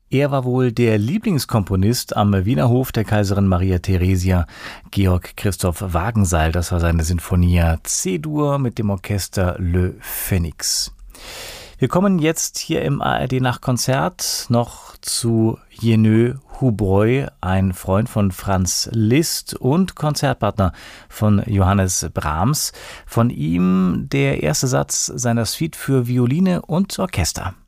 Er war wohl der Lieblingskomponist am Wiener Hof der Kaiserin Maria Theresia, Georg Christoph Wagenseil. Das war seine Sinfonia C-Dur mit dem Orchester Le Phénix. Wir kommen jetzt hier im ARD Nachtkonzert noch zu Jenő Hubroy, ein Freund von Franz Liszt und Konzertpartner von Johannes Brahms. Von ihm der erste Satz seiner Suite für Violine und Orchester.